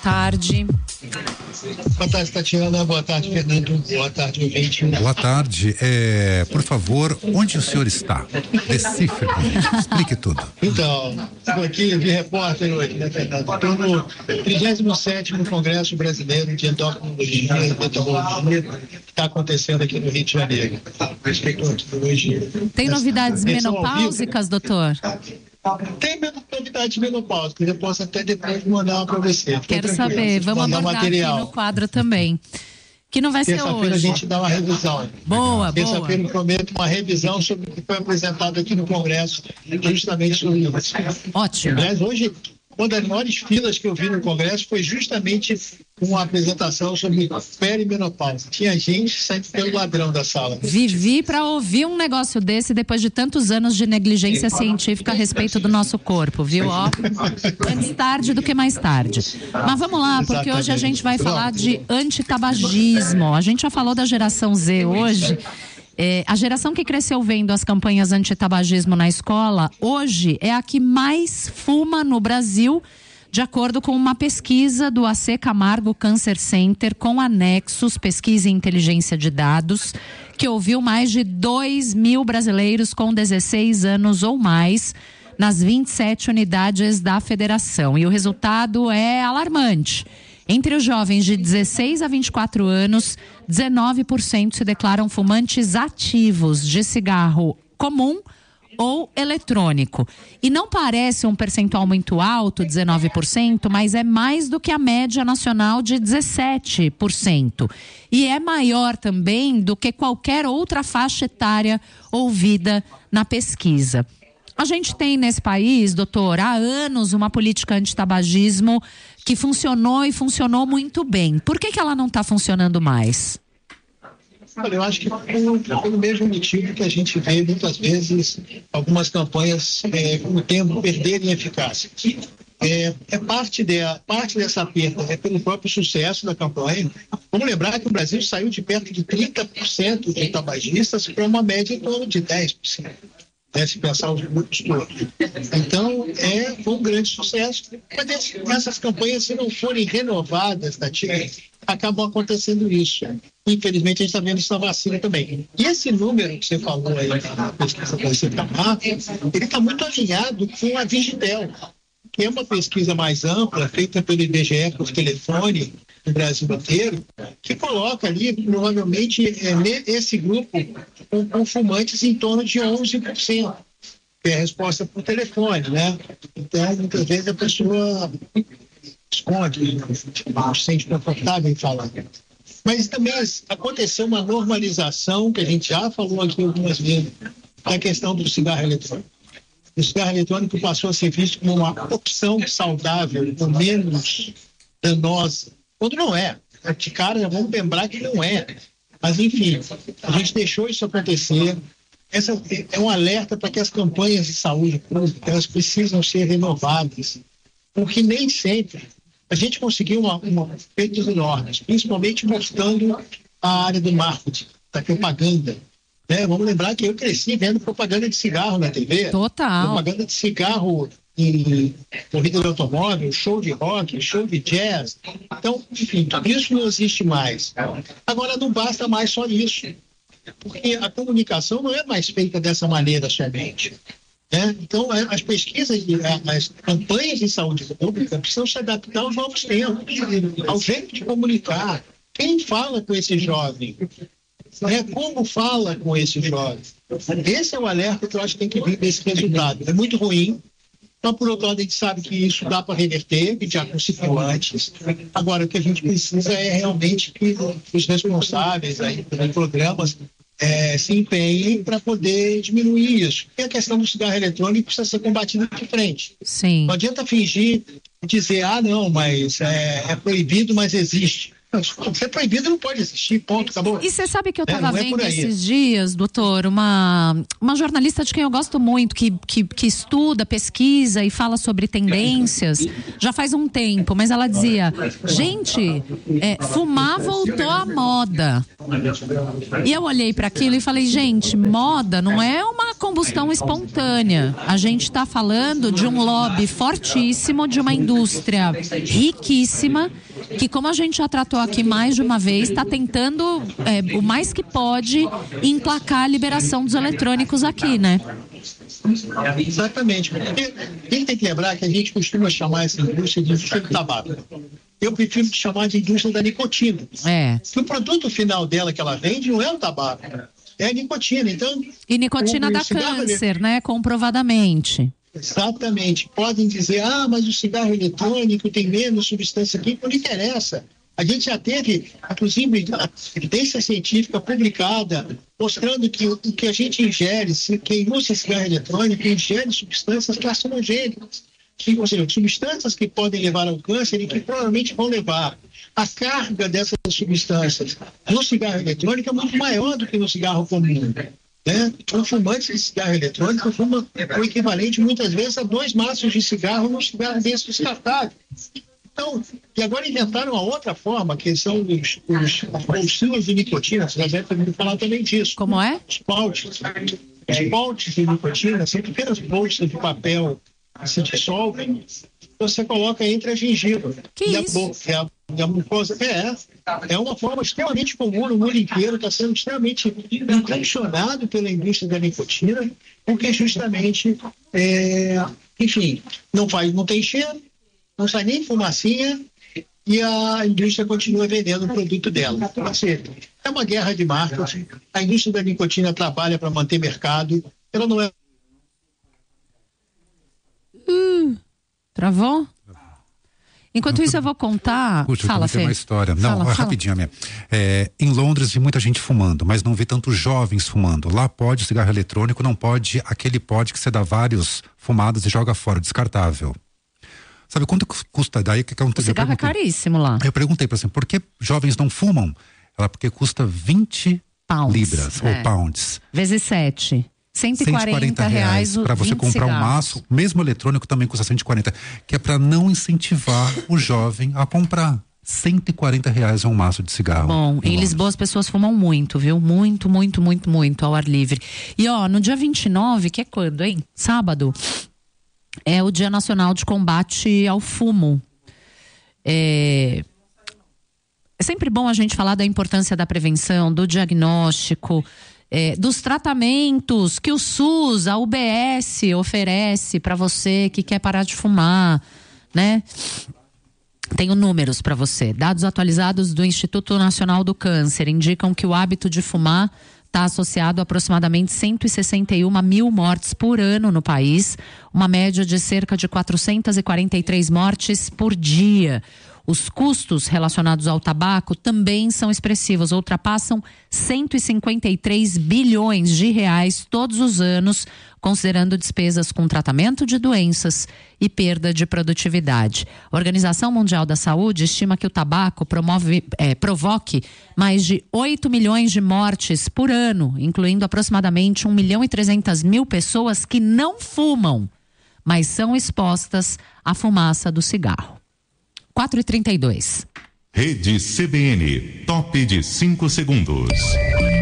tarde. Boa tarde, Tatiana. Boa tarde, Fernando. Boa tarde, ouvinte. Boa tarde. Por favor, onde o senhor está? Decifre, explique tudo. Então, estou aqui de repórter hoje, né, Fernando? Estou no 37º Congresso Brasileiro de Endocrinologia e Metabologia, que está acontecendo aqui no Rio de Janeiro. Estou aqui hoje. Tem novidades menopáusicas, doutor? Tem novidade menopáusica, eu posso até depois mandar uma para você. Quero saber, vamos abordar aqui no quadro também. Que não vai ser hoje. Terça-feira a gente dá uma revisão. Boa. Terça-feira eu prometo uma revisão sobre o que foi apresentado aqui no Congresso, justamente sobre isso. Ótimo. Aliás, hoje, uma das maiores filas que eu vi no Congresso foi justamente uma apresentação sobre perimenopausa. Tinha gente saindo pelo ladrão da sala. Vivi para ouvir um negócio desse depois de tantos anos de negligência científica a respeito do nosso corpo, viu? Ó, antes tarde do que mais tarde. Mas vamos lá, porque hoje a gente vai falar de antitabagismo. A gente já falou da geração Z hoje. A geração que cresceu vendo as campanhas antitabagismo na escola, hoje é a que mais fuma no Brasil, de acordo com uma pesquisa do AC Camargo Cancer Center com anexos, pesquisa e inteligência de dados, que ouviu mais de 2.000 brasileiros com 16 anos ou mais nas 27 unidades da federação. E o resultado é alarmante. Entre os jovens de 16 a 24 anos, 19% se declaram fumantes ativos de cigarro comum ou eletrônico. E não parece um percentual muito alto, 19%, mas é mais do que a média nacional de 17%. E é maior também do que qualquer outra faixa etária ouvida na pesquisa. A gente tem nesse país, doutor, há anos uma política antitabagismo que funcionou e funcionou muito bem. Por que ela não está funcionando mais? Olha, eu acho que pelo mesmo motivo que a gente vê muitas vezes algumas campanhas com o tempo perderem eficácia. Parte dessa perda é pelo próprio sucesso da campanha. Vamos lembrar que o Brasil saiu de perto de 30% de tabagistas para uma média em torno de 10%. Se pensar os grupos todos. Então, foi um grande sucesso. Mas essas campanhas, se não forem renovadas, Tatiana, acabam acontecendo isso. Infelizmente, a gente está vendo isso na vacina também. E esse número que você falou aí, na pesquisa da CEPAMAR, ele está muito alinhado com a Vigitel, que é uma pesquisa mais ampla, feita pelo IBGE por telefone, no Brasil inteiro, que coloca ali, provavelmente, esse grupo com fumantes em torno de 11%, que é a resposta por telefone, né? Então, muitas vezes a pessoa esconde, não se sente confortável em falar. Mas também aconteceu uma normalização, que a gente já falou aqui algumas vezes, da questão do cigarro eletrônico. O cigarro eletrônico passou a ser visto como uma opção saudável, ou menos danosa, quando não é. De cara, vamos lembrar que não é. Mas, enfim, a gente deixou isso acontecer. Essa é um alerta para que as campanhas de saúde pública, elas precisam ser renovadas, porque nem sempre a gente conseguiu feitos enormes, principalmente mostrando a área do marketing, da propaganda. Vamos lembrar que eu cresci vendo propaganda de cigarro na TV. Total. Propaganda de cigarro em corrida de automóvel, show de rock, show de jazz. Então, enfim, tudo isso não existe mais. Agora, não basta mais só isso, porque a comunicação não é mais feita dessa maneira somente. Então, as pesquisas, as campanhas de saúde pública precisam se adaptar aos novos tempos, ao jeito de comunicar. Quem fala com esse jovem? Como fala com esse jovem? Esse é o alerta que eu acho que tem que vir desse resultado. É muito ruim. Então, por outro lado, a gente sabe que isso dá para reverter, que já conseguiu antes. Agora, o que a gente precisa é realmente que os responsáveis aí pelos programas se empenhem para poder diminuir isso. E a questão do cigarro eletrônico precisa ser combatida de frente. Sim. Não adianta fingir, dizer, não, mas é proibido, mas existe. Se é proibido, não pode existir, ponto, acabou. E você sabe que eu estava vendo esses dias, doutor, uma jornalista de quem eu gosto muito, que estuda, pesquisa e fala sobre tendências, já faz um tempo, mas ela dizia, gente, fumar voltou à moda. E eu olhei para aquilo e falei, gente, moda não é uma combustão espontânea. A gente está falando de um lobby fortíssimo, de uma indústria riquíssima, que, como a gente já tratou aqui mais de uma vez, está tentando o mais que pode emplacar a liberação dos eletrônicos aqui, né? Exatamente. Porque quem tem que lembrar que a gente costuma chamar essa indústria de indústria do tabaco. Eu prefiro chamar de indústria da nicotina. Que o produto final dela que ela vende não é o tabaco, é a nicotina. Então, e nicotina dá câncer, né? Comprovadamente. Exatamente. Podem dizer, mas o cigarro eletrônico tem menos substância química, não interessa. A gente já teve, inclusive, evidência científica publicada mostrando que o que a gente ingere, quem usa cigarro eletrônico, ingere substâncias carcinogênicas. Ou seja, substâncias que podem levar ao câncer e que provavelmente vão levar. A carga dessas substâncias no cigarro eletrônico é muito maior do que no cigarro comum. Né? Então, fumantes de cigarro eletrônico fumam o equivalente, muitas vezes, a 2 maços de cigarro num cigarro desse descartável. Então, e agora inventaram uma outra forma, que são os bolsinhos de nicotina. Você já deve ter ouvido falar também disso. Como é? Os pouches de nicotina são pequenas bolsas de papel que se dissolvem, você coloca entre a gengiva e a boca. A mucosa. É uma forma extremamente comum no mundo inteiro, está sendo extremamente impulsionado pela indústria da nicotina, porque justamente, enfim, não tem cheiro, não sai nem fumacinha e a indústria continua vendendo o produto dela. Então, assim, é uma guerra de marketing. A indústria da nicotina trabalha para manter mercado, ela não é. Travou? Enquanto isso, eu vou contar. Puxa, fala, Fê. Uma história. Não, rapidinho, minha. Em Londres vi muita gente fumando, mas não vi tantos jovens fumando. Lá pode cigarro eletrônico, não pode aquele pote que você dá vários fumadas e joga fora, descartável. Sabe quanto custa? Daí que o cigarro é caríssimo lá. Eu perguntei para assim, por que jovens não fumam? Ela, porque custa 20 libras ou pounds. Vezes 7. 140 reais para você comprar cigarros. Um maço, mesmo eletrônico também custa 140, que é para não incentivar o jovem a comprar. 140 reais é um maço de cigarro. Bom, em Lisboa as pessoas fumam muito, viu? Muito, muito, muito, muito ao ar livre. E no dia 29, que é quando, hein? Sábado, é o Dia Nacional de Combate ao Fumo. É sempre bom a gente falar da importância da prevenção, do diagnóstico, dos tratamentos que o SUS, a UBS oferece para você que quer parar de fumar, né? Tenho números para você. Dados atualizados do Instituto Nacional do Câncer indicam que o hábito de fumar está associado a aproximadamente 161 mil mortes por ano no país, uma média de cerca de 443 mortes por dia. Os custos relacionados ao tabaco também são expressivos, ultrapassam 153 bilhões de reais todos os anos, considerando despesas com tratamento de doenças e perda de produtividade. A Organização Mundial da Saúde estima que o tabaco provoque mais de 8 milhões de mortes por ano, incluindo aproximadamente 1.300.000 pessoas que não fumam, mas são expostas à fumaça do cigarro. 4h32. Rede CBN, top de 5 segundos.